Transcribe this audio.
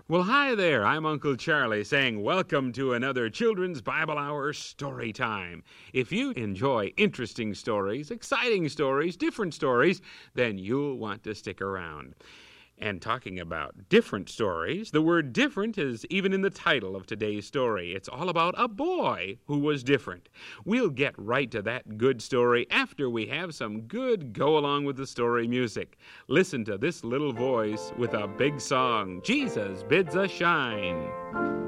Well, hi there. I'm Uncle Charlie saying welcome to another Children's Bible Hour story time. If you enjoy interesting stories, exciting stories, different stories, then you'll want to stick around. And talking about different stories, the word different is even in the title of today's story. It's all about a boy who was different. We'll get right to that good story after we have some good go-along-with-the-story music. Listen to this little voice with a big song, Jesus Bids Us Shine.